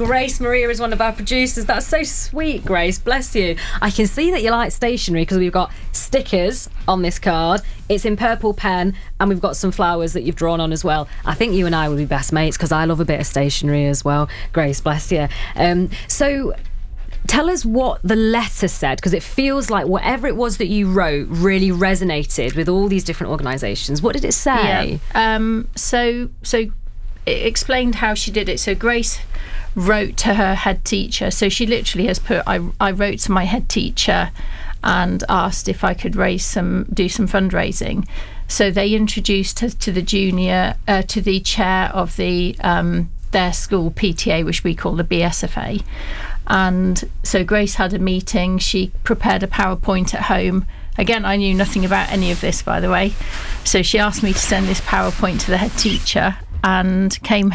Grace Maria is one of our producers. That's so sweet, Grace. Bless you. I can see that you like stationery because we've got stickers on this card. It's in purple pen, and we've got some flowers that you've drawn on as well. I think you and I would be best mates because I love a bit of stationery as well. Grace, bless you. So tell us what the letter said, because it feels like whatever it was that you wrote really resonated with all these different organisations. What did it say? So it explained how she did it. So Grace wrote to her head teacher. So she literally has put, I wrote to my head teacher and asked if I could do some fundraising. So they introduced her to the to the chair of the their school PTA, which we call the BSFA. And so Grace had a meeting. She prepared a PowerPoint at home. Again, I knew nothing about any of this, by the way. So she asked me to send this PowerPoint to the head teacher, and came